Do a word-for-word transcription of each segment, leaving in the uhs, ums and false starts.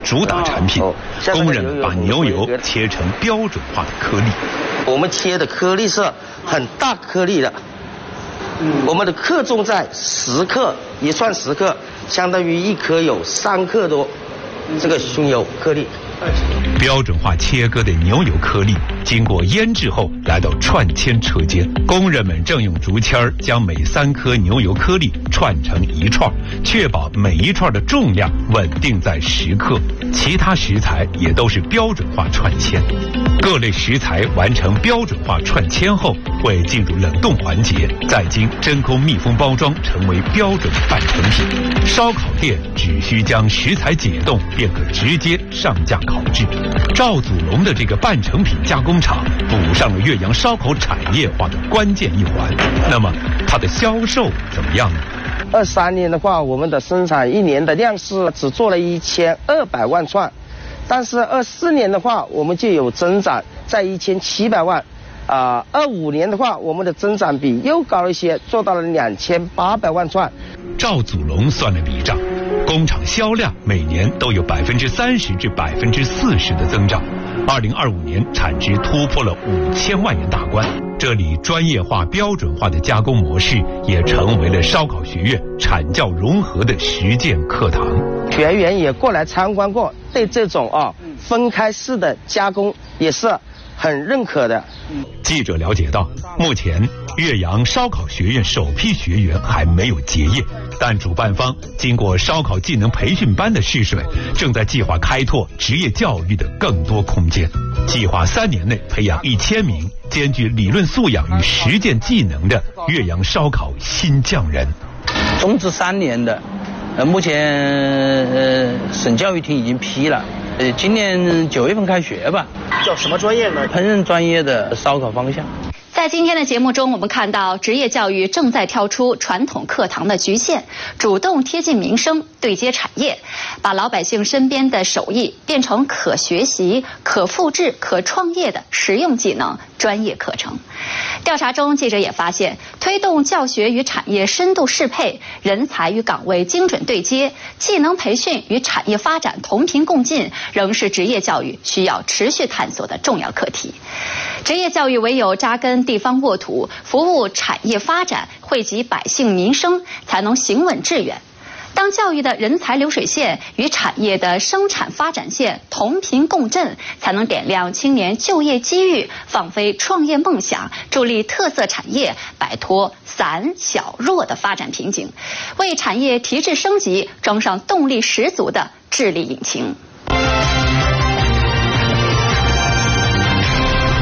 主打产品，工人们把牛油切成标准化的颗粒。 我们切的颗粒是很大颗粒的，我们的克重在十克，一串十克，相当于一颗有三克多这个熊油颗粒。 标准化切割的牛油颗粒经过腌制后来到串签车间，工人们正用竹签将每三颗牛油颗粒串成一串，确保每一串的重量稳定在十克。其他食材也都是标准化串签。各类食材完成标准化串签后，会进入冷冻环节，再经真空密封包装，成为标准半成品。烧烤店只需将食材解冻，便可直接上架烤制。赵祖龙的这个半成品加工厂补上了岳阳烧烤产业化的关键一环。那么它的销售怎么样呢？ 二三年的话，我们的生产一年的量是只做了一千二百万串，但是二四年的话，我们就有增长在一千七百万。啊，二五年的话，我们的增长比又高一些，做到了两千八百万串。 赵祖龙算了笔账，工厂销量每年都有百分之三十至百分之四十的增长。二零二五年产值突破了五千万元大关。这里专业化、标准化的加工模式，也成为了烧烤学院产教融合的实践课堂。 学员也过来参观过，对这种啊分开式的加工也是很认可的。 记者了解到，目前岳阳烧烤学院首批学员还没有结业，但主办方经过烧烤技能培训班的试水，正在计划开拓职业教育的更多空间。计划三年内培养一千名兼具理论素养与实践技能的岳阳烧烤新匠人。 中职三年的，呃，目前呃省教育厅已经批了。呃，今年九月份开学吧。 叫什么专业呢？ 烹饪专业的烧烤方向。 在今天的节目中，我们看到职业教育正在跳出传统课堂的局限，主动贴近民生，对接产业，把老百姓身边的手艺变成可学习、可复制、可创业的实用技能专业课程。调查中，记者也发现，推动教学与产业深度适配，人才与岗位精准对接，技能培训与产业发展同频共进，仍是职业教育需要持续探索的重要课题。职业教育唯有扎根地方沃土，服务产业发展，惠及百姓民生，才能行稳致远。当教育的人才流水线与产业的生产发展线同频共振，才能点亮青年就业机遇，放飞创业梦想，助力特色产业摆脱散小弱的发展瓶颈，为产业提质升级装上动力十足的智力引擎。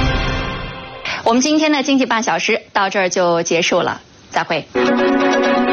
我们今天的经济半小时到这儿就结束了，再会。